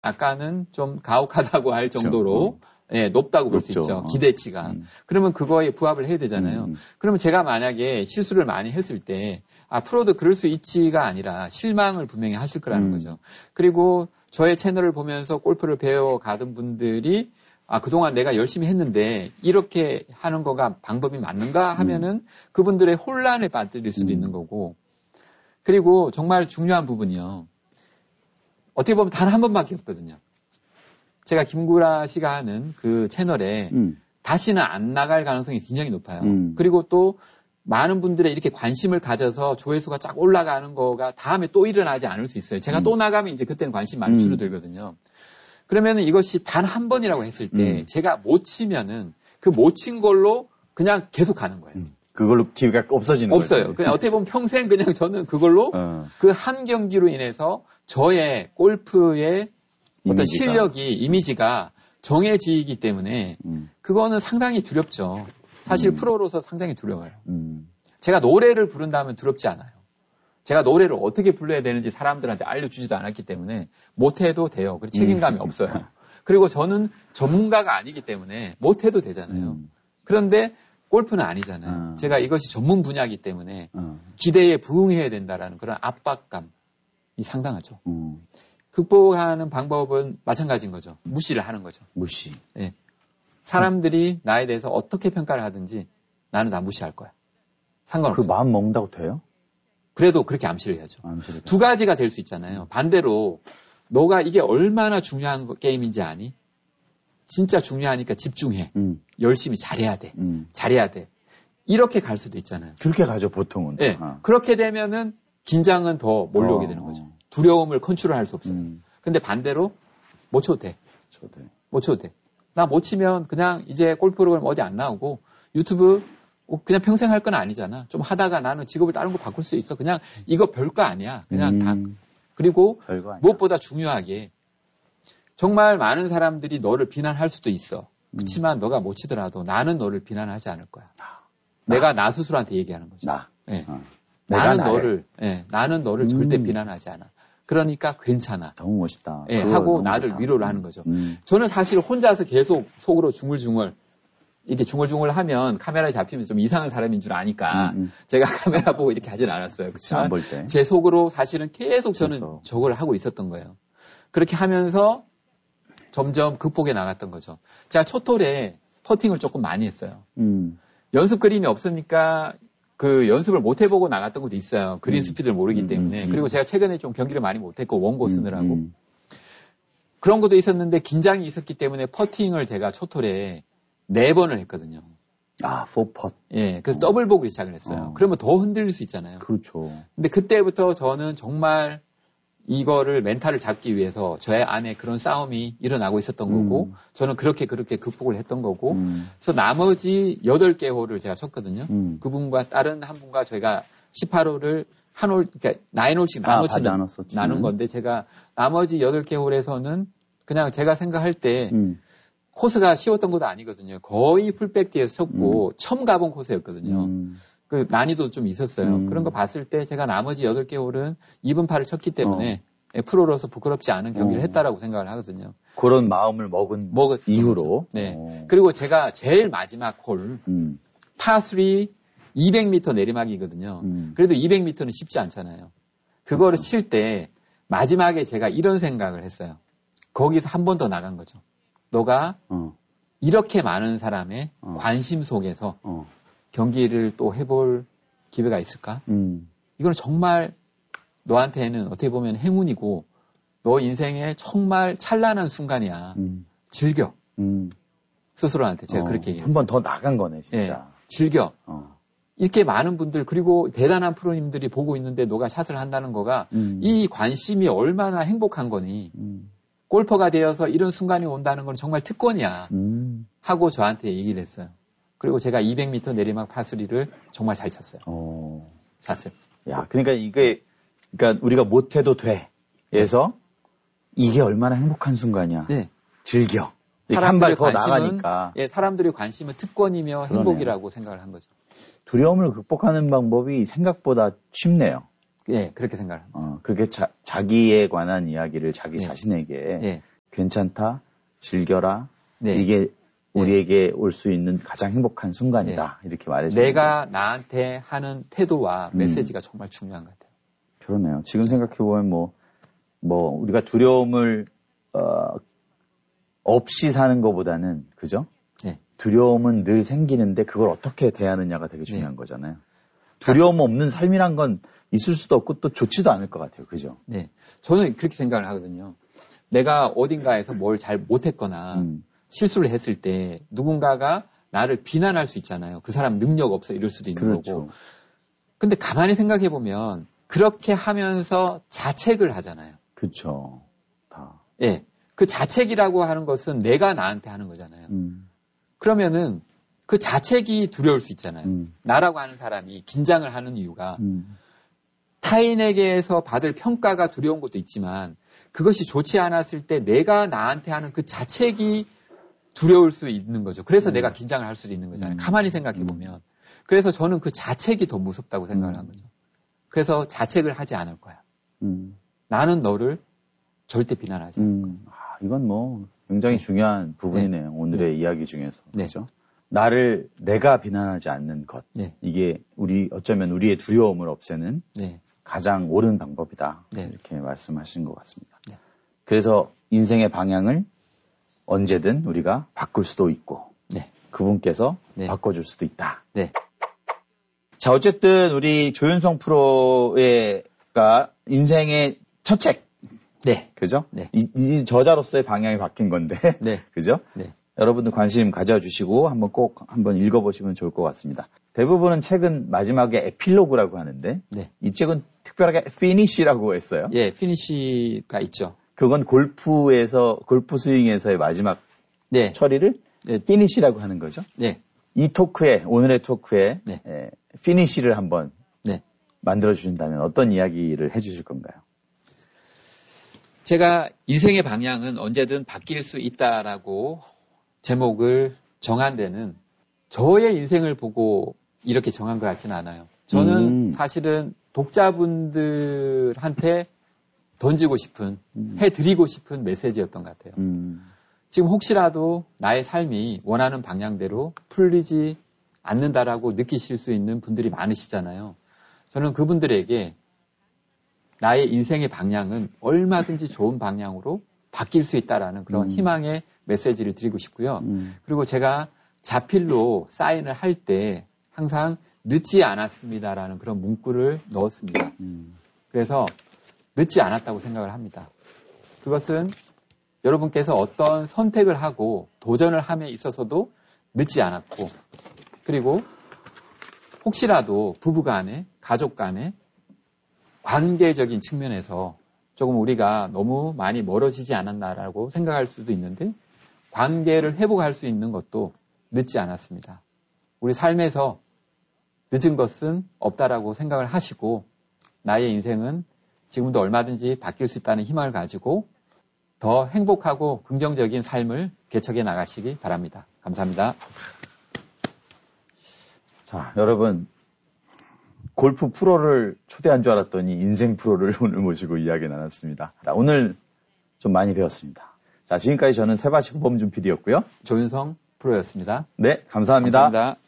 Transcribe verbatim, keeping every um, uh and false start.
아까는 좀 가혹하다고 할 정도로 그렇죠. 예, 높다고 볼 수 있죠. 기대치가. 음. 그러면 그거에 부합을 해야 되잖아요. 음. 그러면 제가 만약에 실수를 많이 했을 때 앞으로도 그럴 수 있지가 아니라 실망을 분명히 하실 거라는 음. 거죠. 그리고 저의 채널을 보면서 골프를 배워가던 분들이 아, 그동안 내가 열심히 했는데 이렇게 하는 거가 방법이 맞는가 하면은 음. 그분들의 혼란에 빠뜨릴 수도 음. 있는 거고. 그리고 정말 중요한 부분이요. 어떻게 보면 단 한 번밖에 없거든요. 제가 김구라 씨가 하는 그 채널에 음. 다시는 안 나갈 가능성이 굉장히 높아요. 음. 그리고 또 많은 분들의 이렇게 관심을 가져서 조회수가 쫙 올라가는 거가 다음에 또 일어나지 않을 수 있어요. 제가 음. 또 나가면 이제 그때는 관심 많이 줄어들거든요. 그러면은 이것이 단 한 번이라고 했을 때 음. 제가 못 치면은 그 못 친 걸로 그냥 계속 가는 거예요. 음. 그걸로 기회가 없어지는 없어요. 거죠. 그냥 어떻게 보면 평생 그냥 저는 그걸로 어. 그 한 경기로 인해서 저의 골프의 어떤 이미지가. 실력이, 이미지가 정해지기 때문에 음. 그거는 상당히 두렵죠. 사실 음. 프로로서 상당히 두려워요. 음. 제가 노래를 부른다면 두렵지 않아요. 제가 노래를 어떻게 불러야 되는지 사람들한테 알려주지도 않았기 때문에 못해도 돼요. 그리고 책임감이 음. 없어요. 그리고 저는 전문가가 아니기 때문에 못해도 되잖아요. 음. 그런데 골프는 아니잖아요. 어. 제가 이것이 전문 분야이기 때문에 어. 기대에 부응해야 된다라는 그런 압박감이 상당하죠. 음. 극복하는 방법은 마찬가지인 거죠. 무시를 하는 거죠. 무시. 네. 사람들이 나에 대해서 어떻게 평가를 하든지 나는 다 무시할 거야. 상관없어. 그 마음 먹는다고 돼요? 그래도 그렇게 암시를 해야죠. 암시를 두 가지가 될 수 있잖아요. 반대로 너가 이게 얼마나 중요한 게임인지 아니? 진짜 중요하니까 집중해. 음. 열심히 잘해야 돼. 음. 잘해야 돼. 이렇게 갈 수도 있잖아요. 그렇게 가죠, 보통은. 네. 아. 그렇게 되면은 긴장은 더 몰려오게 어. 되는 거죠. 두려움을 컨트롤할 수 없어요. 음. 근데 반대로 못 쳐도 돼. 쳐도 돼. 못 쳐도 돼. 나 못 치면 그냥 이제 골프 프로그램 어디 안 나오고 유튜브 그냥 평생 할 건 아니잖아. 좀 하다가 나는 직업을 다른 거 바꿀 수 있어. 그냥 이거 별거 아니야. 그냥 음. 다. 그리고 무엇보다 중요하게 정말 많은 사람들이 너를 비난할 수도 있어. 음. 그렇지만 너가 못 치더라도 나는 너를 비난하지 않을 거야. 나. 내가 나 스스로한테 얘기하는 거죠. 나. 네. 어. 나는 너를, 네. 나는 너를 음. 절대 비난하지 않아. 그러니까 괜찮아. 너무 멋있다. 예, 네, 하고 나를 멋있다. 위로를 하는 거죠. 음. 저는 사실 혼자서 계속 속으로 중얼중얼 이렇게 중얼중얼 하면 카메라에 잡히면 좀 이상한 사람인 줄 아니까 음, 음. 제가 카메라 보고 이렇게 하진 않았어요. 그렇지만 볼 때. 제 속으로 사실은 계속 저는 그래서. 저걸 하고 있었던 거예요. 그렇게 하면서 점점 극복해 나갔던 거죠. 제가 초톨에 퍼팅을 조금 많이 했어요. 음. 연습 그림이 없으니까 그 연습을 못 해보고 나갔던 것도 있어요. 그린 음. 스피드를 모르기 음, 때문에. 음, 그리고 제가 최근에 좀 경기를 많이 못했고 원고 쓰느라고. 음, 음. 그런 것도 있었는데 긴장이 있었기 때문에 퍼팅을 제가 초톨에 네 번을 했거든요. 아, 포펫. 예, 그래서 어. 더블 보기를 시작을 했어요. 어. 그러면 더 흔들릴 수 있잖아요. 그렇죠. 근데 그때부터 저는 정말 이거를 멘탈을 잡기 위해서 저의 안에 그런 싸움이 일어나고 있었던 음. 거고, 저는 그렇게 그렇게 극복을 했던 거고, 음. 그래서 나머지 여덟 개 홀을 제가 쳤거든요. 음. 그분과 다른 한 분과 저희가 십팔 홀을 한 홀, 그러니까 나인 홀씩 나눠치는, 아, 나눈 건데, 제가 나머지 여덟 개 홀에서는 그냥 제가 생각할 때, 음. 코스가 쉬웠던 것도 아니거든요. 거의 풀백티에서 쳤고, 음. 처음 가본 코스였거든요. 음. 그 난이도 좀 있었어요. 음. 그런 거 봤을 때 제가 나머지 여덟 개 홀은 이 분 팔을 쳤기 때문에 어. 프로로서 부끄럽지 않은 경기를 어. 했다라고 생각을 하거든요. 그런 마음을 먹은, 먹은 이후로. 네. 어. 그리고 제가 제일 마지막 홀, 음. 파삼 이백 미터 내리막이거든요. 음. 그래도 이백 미터는 쉽지 않잖아요. 그거를 그렇죠. 칠 때 마지막에 제가 이런 생각을 했어요. 거기서 한 번 더 나간 거죠. 너가 어. 이렇게 많은 사람의 어. 관심 속에서 어. 경기를 또 해볼 기회가 있을까? 음. 이건 정말 너한테는 어떻게 보면 행운이고 너 인생에 정말 찬란한 순간이야. 음. 즐겨. 음. 스스로한테 제가 어. 그렇게 얘기했어요. 한 번 더 나간 거네, 진짜. 네. 즐겨. 어. 이렇게 많은 분들 그리고 대단한 프로님들이 보고 있는데 너가 샷을 한다는 거가 음. 이 관심이 얼마나 행복한 거니. 음. 골퍼가 되어서 이런 순간이 온다는 건 정말 특권이야. 음. 하고 저한테 얘기를 했어요. 그리고 제가 이백 미터 내리막 파삼을 정말 잘 쳤어요. 오. 샷을. 야, 그러니까 이게, 그러니까 우리가 못해도 돼. 에서 이게 얼마나 행복한 순간이야. 네. 즐겨. 한 발 더 나가니까. 예, 사람들의 관심은 특권이며 행복이라고 그러네요. 생각을 한 거죠. 두려움을 극복하는 방법이 생각보다 쉽네요. 예, 그렇게 생각을 합니다. 어, 그렇게 자, 자기에 관한 이야기를 자기 예. 자신에게 예. 괜찮다, 즐겨라. 네. 이게 우리에게 네. 올 수 있는 가장 행복한 순간이다. 네. 이렇게 말해주는 내가 거예요. 나한테 하는 태도와 메시지가 음. 정말 중요한 것 같아요. 그러네요. 지금 생각해보면 뭐, 뭐, 우리가 두려움을, 어, 없이 사는 것보다는, 그죠? 네. 두려움은 늘 생기는데 그걸 어떻게 대하느냐가 되게 중요한 네. 거잖아요. 두려움 없는 삶이란 건 있을 수도 없고 또 좋지도 않을 것 같아요. 그죠? 네. 저는 그렇게 생각을 하거든요. 내가 어딘가에서 뭘 잘 못했거나 음. 실수를 했을 때 누군가가 나를 비난할 수 있잖아요. 그 사람 능력 없어 이럴 수도 있는 그렇죠. 거고. 근데 가만히 생각해 보면 그렇게 하면서 자책을 하잖아요. 그렇죠. 다. 예. 네. 그 자책이라고 하는 것은 내가 나한테 하는 거잖아요. 음. 그러면은 그 자책이 두려울 수 있잖아요. 음. 나라고 하는 사람이 긴장을 하는 이유가 음. 타인에게서 받을 평가가 두려운 것도 있지만 그것이 좋지 않았을 때 내가 나한테 하는 그 자책이 두려울 수 있는 거죠. 그래서 음. 내가 긴장을 할 수도 있는 거잖아요. 음. 가만히 생각해 보면. 그래서 저는 그 자책이 더 무섭다고 생각을 음. 한 거죠. 그래서 자책을 하지 않을 거야. 음. 나는 너를 절대 비난하지 않을 거야. 음. 아, 이건 뭐 굉장히 네. 중요한 부분이네요. 네. 오늘의 네. 이야기 중에서. 네. 그렇죠? 나를 내가 비난하지 않는 것. 네. 이게 우리 어쩌면 우리의 두려움을 없애는 네. 가장 옳은 방법이다. 네. 이렇게 말씀하신 것 같습니다. 네. 그래서 인생의 방향을 언제든 우리가 바꿀 수도 있고 네. 그분께서 네. 바꿔줄 수도 있다. 네. 자, 어쨌든 우리 조윤성 프로가 인생의 첫 책. 네. 그죠? 네. 이, 이 저자로서의 방향이 바뀐 건데. 네. 그죠? 네. 여러분들 관심 가져주시고 한번 꼭 한번 읽어보시면 좋을 것 같습니다. 대부분은 책은 마지막에 에필로그라고 하는데 네. 이 책은 특별하게 피니시라고 했어요. 예, 피니시가 있죠. 그건 골프에서 골프 스윙에서의 마지막 네. 처리를 네. 피니시라고 하는 거죠. 네. 이 토크에 오늘의 토크에 네. 에, 피니시를 한번 네. 만들어 주신다면 어떤 이야기를 해주실 건가요? 제가 인생의 방향은 언제든 바뀔 수 있다라고 제목을 정한 데는 저의 인생을 보고 이렇게 정한 것 같지는 않아요. 저는 음. 사실은 독자분들한테 던지고 싶은, 음. 해드리고 싶은 메시지였던 것 같아요. 음. 지금 혹시라도 나의 삶이 원하는 방향대로 풀리지 않는다라고 느끼실 수 있는 분들이 많으시잖아요. 저는 그분들에게 나의 인생의 방향은 얼마든지 좋은 방향으로 바뀔 수 있다라는 그런 음. 희망의 메시지를 드리고 싶고요. 음. 그리고 제가 자필로 사인을 할 때 항상 늦지 않았습니다라는 그런 문구를 넣었습니다. 음. 그래서 늦지 않았다고 생각을 합니다. 그것은 여러분께서 어떤 선택을 하고 도전을 함에 있어서도 늦지 않았고 그리고 혹시라도 부부 간에 가족 간에 관계적인 측면에서 조금 우리가 너무 많이 멀어지지 않았나라고 생각할 수도 있는데 관계를 회복할 수 있는 것도 늦지 않았습니다. 우리 삶에서 늦은 것은 없다라고 생각을 하시고 나의 인생은 지금도 얼마든지 바뀔 수 있다는 희망을 가지고 더 행복하고 긍정적인 삶을 개척해 나가시기 바랍니다. 감사합니다. 자, 여러분 골프 프로를 초대한 줄 알았더니 인생 프로를 오늘 모시고 이야기 나눴습니다. 자, 오늘 좀 많이 배웠습니다. 자, 지금까지 저는 세바시 고범준 피디였고요. 조윤성 프로였습니다. 네, 감사합니다. 감사합니다.